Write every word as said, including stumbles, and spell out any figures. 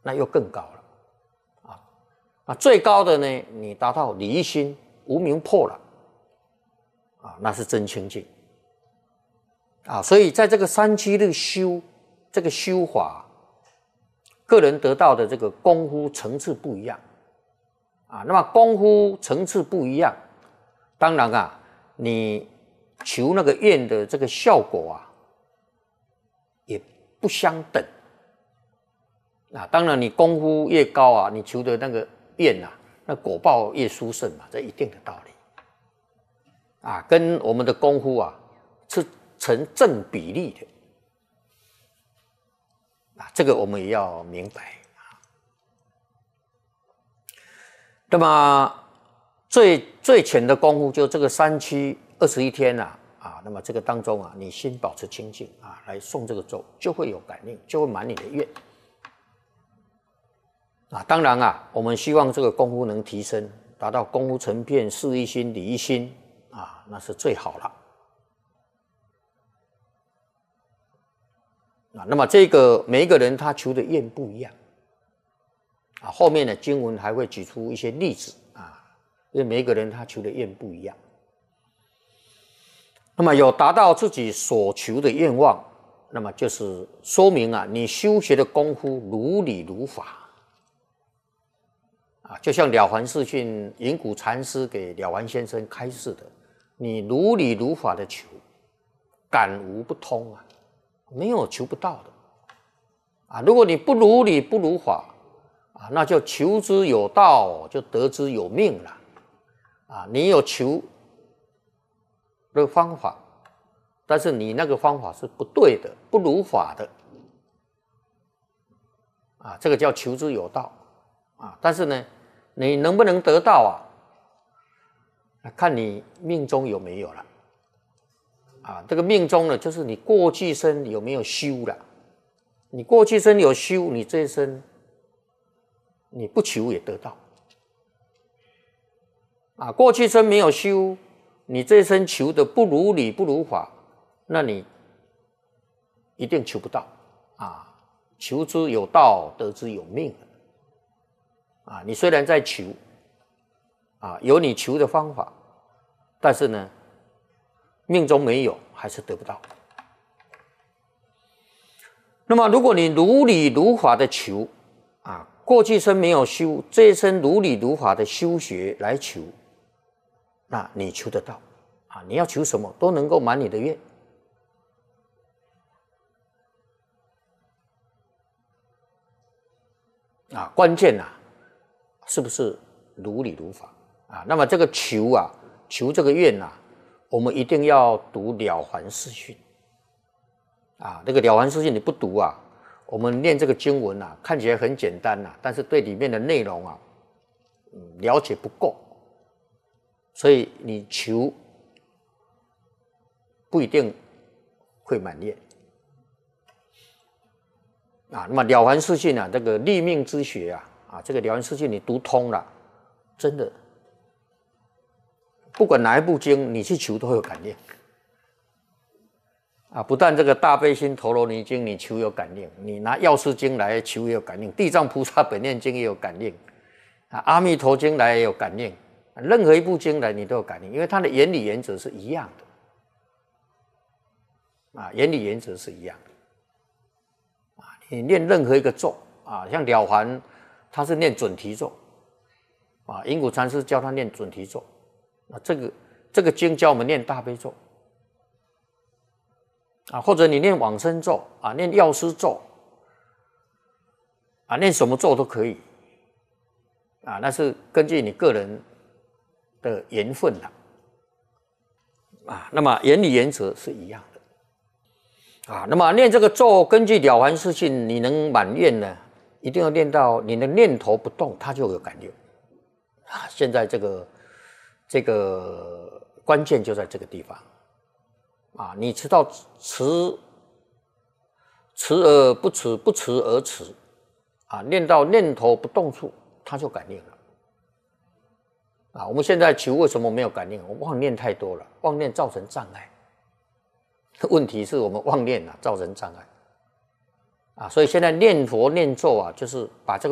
那又更高了啊。那最高的呢，你达到离心无明破了啊，那是真清净啊。所以在这个三七日修这个修法，个人得到的这个功夫层次不一样啊。那么功夫层次不一样，当然啊，你求那个愿的这个效果啊，也不相等啊。当然，你功夫越高啊，你求的那个愿啊，那果报越殊胜嘛，这一定的道理啊，跟我们的功夫啊是成正比例的啊，这个我们也要明白啊。那么最最浅的功夫，就这个三七二十一天啊。啊，那么这个当中啊，你心保持清净啊，来诵这个咒，就会有感应，就会满你的愿啊。当然啊，我们希望这个功夫能提升，达到功夫成片、事一心、理一心啊，那是最好了啊。那么这个每一个人他求的愿不一样啊，后面的经文还会举出一些例子啊，因为每一个人他求的愿不一样。那么有达到自己所求的愿望，那么就是说明啊，你修学的功夫如理如法啊，就像了凡四训云谷禅师给了凡先生开示的，你如理如法的求，感无不通啊，没有求不到的啊。如果你不如理不如法啊，那就求之有道，就得之有命了啊。你有求的方法，但是你那个方法是不对的，不如法的啊，这个叫求之有道啊。但是呢，你能不能得到啊？看你命中有没有了啊。这个命中呢，就是你过去生有没有修了。你过去生有修，你这一生你不求也得到啊。过去生没有修，你这一生求的不如理不如法，那你一定求不到啊。求之有道，得之有命啊。你虽然在求啊，有你求的方法，但是呢，命中没有，还是得不到。那么如果你如理如法的求啊，过去生没有修，这一生如理如法的修学来求，那你求得到啊！你要求什么都能够满你的愿啊！关键啊，是不是如理如法啊？那么这个求啊，求这个愿啊，我们一定要读了凡四训啊！这个了凡四训你不读啊，我们念这个经文啊，看起来很简单呐、啊，但是对里面的内容啊，嗯，了解不够。所以你求不一定会满愿啊。那么了凡四训啊，这个立命之学啊，啊，这个了凡四训你读通了，真的，不管哪一部经，你去求都会有感应啊。不但这个大悲心陀罗尼经你求有感应，你拿药师经来求也有感应，地藏菩萨本愿经也有感应啊，阿弥陀经来也有感应。任何一部经来你都有感应，因为它的原理原则是一样的啊，原理原则是一样的啊。你念任何一个咒啊，像了凡他是念准提咒啊，云谷禅师教他念准提咒，那这个这个经教我们念大悲咒啊，或者你念往生咒啊，念药师咒啊，念什么咒都可以啊，那是根据你个人的缘分了啊，那么原理原则是一样的啊。那么念这个咒，根据了凡四训，你能满愿呢，一定要念到你的念头不动，它就有感应啊。现在这个这个关键就在这个地方啊，你知道持持而不持，不持而持啊，念到念头不动处，它就感应了。啊，我们现在求为什么没有感应？我们妄念太多了，妄念造成障碍。问题是我们妄念啊造成障碍啊，所以现在念佛念咒啊，就是把这个